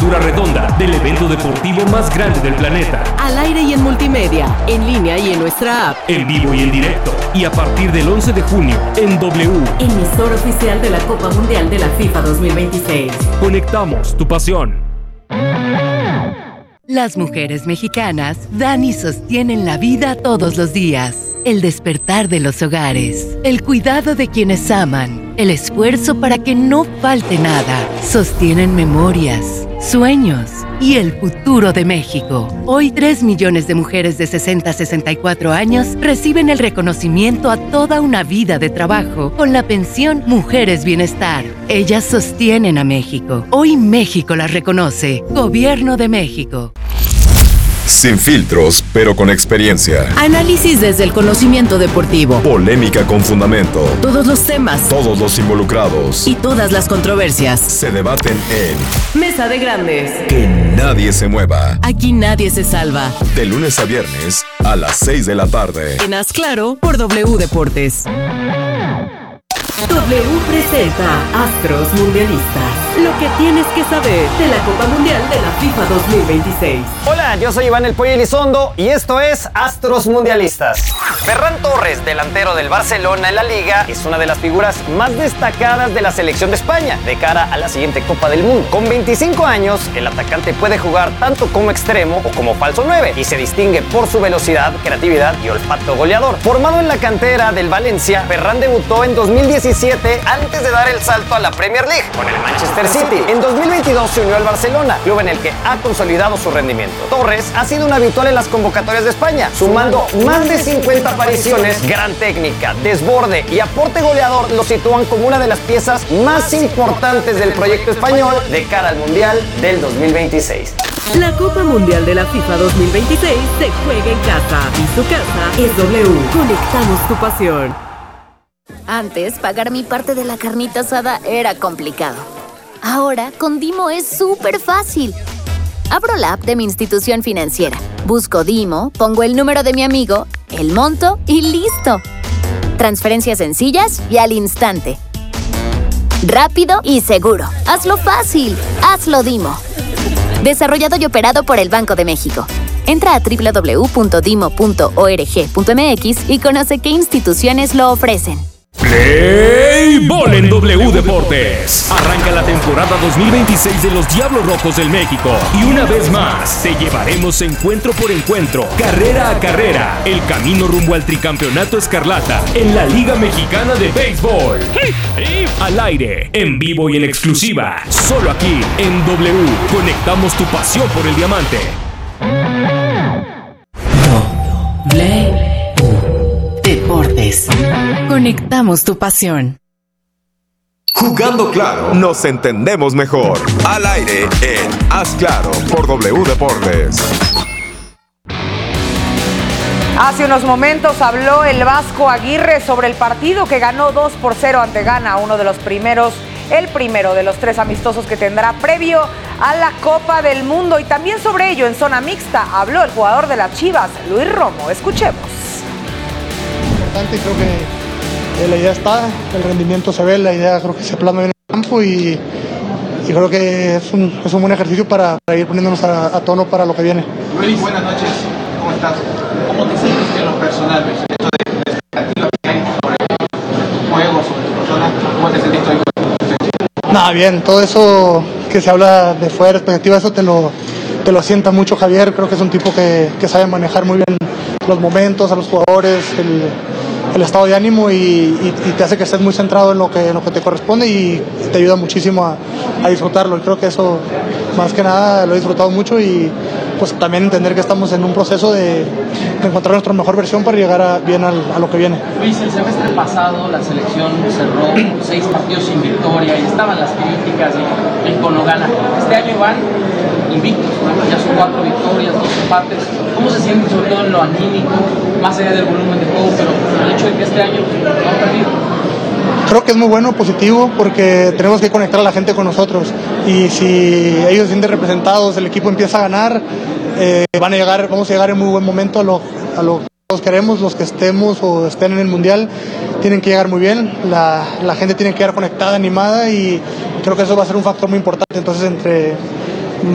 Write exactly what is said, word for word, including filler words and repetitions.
clausura redonda del evento deportivo más grande del planeta. Al aire y en multimedia, en línea y en nuestra app. En vivo y en directo. Y a partir del once de junio, en W. Emisora oficial de la Copa Mundial de la FIFA dos mil veintiséis. Conectamos tu pasión. Las mujeres mexicanas dan y sostienen la vida todos los días. El despertar de los hogares, el cuidado de quienes aman, el esfuerzo para que no falte nada. Sostienen memorias, sueños y el futuro de México. Hoy tres millones de mujeres de sesenta a sesenta y cuatro años reciben el reconocimiento a toda una vida de trabajo con la pensión Mujeres Bienestar. Ellas sostienen a México. Hoy México las reconoce. Gobierno de México. Sin filtros, pero con experiencia. Análisis desde el conocimiento deportivo. Polémica con fundamento. Todos los temas. Todos los involucrados. Y todas las controversias. Se debaten en Mesa de Grandes. Que nadie se mueva. Aquí nadie se salva. De lunes a viernes a las seis de la tarde. En Haz Claro por W Deportes. W presenta Astros Mundialistas. Lo que tienes que saber de la Copa Mundial de la FIFA dos mil veintiséis. Hola, yo soy Iván El Pollo Elizondo y esto es Astros Mundialistas. Ferran Torres, delantero del Barcelona en la Liga, es una de las figuras más destacadas de la selección de España de cara a la siguiente Copa del Mundo. Con veinticinco años, el atacante puede jugar tanto como extremo o como falso nueve y se distingue por su velocidad, creatividad y olfato goleador. Formado en la cantera del Valencia, Ferran debutó en dos mil diecisiete antes de dar el salto a la Premier League con el Manchester City. En dos mil veintidós se unió al Barcelona, club en el que ha consolidado su rendimiento. Torres ha sido un habitual en las convocatorias de España, sumando más de cincuenta apariciones. Gran técnica, desborde y aporte goleador lo sitúan como una de las piezas más importantes del proyecto español de cara al Mundial del dos mil veintiséis. La Copa Mundial de la FIFA dos mil veintiséis se juega en casa y su casa es W. Conectamos tu pasión. Antes, pagar mi parte de la carnita asada era complicado. Ahora, con Dimo es súper fácil. Abro la app de mi institución financiera, busco Dimo, pongo el número de mi amigo, el monto y ¡listo! Transferencias sencillas y al instante. Rápido y seguro. Hazlo fácil. Hazlo Dimo. Desarrollado y operado por el Banco de México. Entra a doble u doble u doble u punto dimo punto org punto m x y conoce qué instituciones lo ofrecen. Play Ball en W Deportes. Arranca la temporada dos mil veintiséis de los Diablos Rojos del México. Y una vez más, te llevaremos encuentro por encuentro, carrera a carrera, el camino rumbo al tricampeonato escarlata en la Liga Mexicana de Béisbol. Al aire, en vivo y en exclusiva, solo aquí en W. Conectamos tu pasión por el diamante. W Deportes. Conectamos tu pasión. Jugando claro, nos entendemos mejor. Al aire en Haz Claro por W Deportes. Hace unos momentos habló el Vasco Aguirre sobre el partido que ganó dos por cero ante Ghana, uno de los primeros, el primero de los tres amistosos que tendrá previo a la Copa del Mundo. Y también sobre ello en zona mixta habló el jugador de las Chivas, Luis Romo. Escuchemos. Creo que la idea está, el rendimiento se ve, la idea creo que se plasma bien en el campo y, y creo que es un, es un buen ejercicio para, para ir poniéndonos a, a tono para lo que viene. Luis, buenas noches, ¿cómo estás? ¿Cómo te sientes en lo personal, Luis? Esto de, de expectativas que hay sobre tu juego, sobre tu persona, ¿cómo te sentiste hoy? Nada, bien, todo eso que se habla de fuera, expectativa, eso te lo, te lo asienta mucho Javier, creo que es un tipo que, que sabe manejar muy bien los momentos, a los jugadores, el, el estado de ánimo y, y, y te hace que estés muy centrado en lo que, en lo que te corresponde y te ayuda muchísimo a, a disfrutarlo. Y creo que eso, más que nada, lo he disfrutado mucho y pues también entender que estamos en un proceso de, de encontrar nuestra mejor versión para llegar a, bien al, a lo que viene. Luis, el semestre pasado la selección cerró seis partidos sin victoria y estaban las críticas y el cono gana. Este año van invictos, ¿no? Ya son cuatro victorias, dos empates. ¿Cómo se siente sobre todo en lo anímico, más allá del volumen de juego, pero el hecho de que este año no han perdido? Creo que es muy bueno, positivo, porque tenemos que conectar a la gente con nosotros y si ellos se sienten representados, el equipo empieza a ganar, eh, van a llegar, vamos a llegar en muy buen momento a lo, a lo que todos queremos, los que estemos o estén en el Mundial, tienen que llegar muy bien, la, la gente tiene que llegar conectada, animada y creo que eso va a ser un factor muy importante. Entonces entre